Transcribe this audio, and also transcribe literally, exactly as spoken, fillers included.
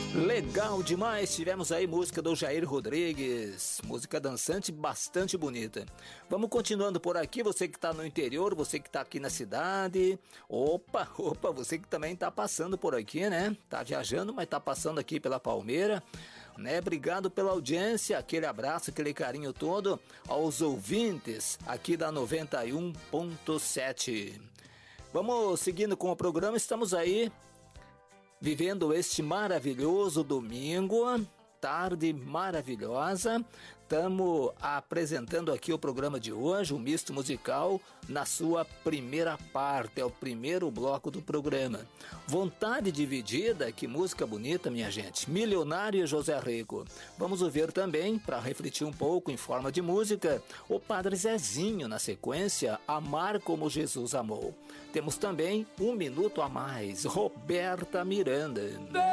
Legal demais, tivemos aí música do Jair Rodrigues, música dançante bastante bonita. Vamos continuando por aqui, você que está no interior, você que está aqui na cidade, opa, opa, você que também está passando por aqui, né? Tá viajando, mas tá passando aqui pela Palmeira, né? Obrigado pela audiência, aquele abraço, aquele carinho todo aos ouvintes aqui da noventa e um ponto sete. Vamos seguindo com o programa, estamos aí vivendo este maravilhoso domingo, tarde maravilhosa. Estamos apresentando aqui o programa de hoje, o Misto Musical, na sua primeira parte, é o primeiro bloco do programa. Vontade Dividida, que música bonita, minha gente. Milionário José Rico. Vamos ouvir também, para refletir um pouco em forma de música, o Padre Zezinho, na sequência, Amar Como Jesus Amou. Temos também Um Minuto a Mais, Roberta Miranda.